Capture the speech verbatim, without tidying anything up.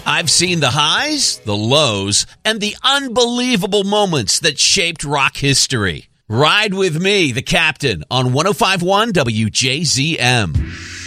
I've seen the highs, the lows, and the unbelievable moments that shaped rock history. Ride with me, the captain, on one oh five point one W J Z M.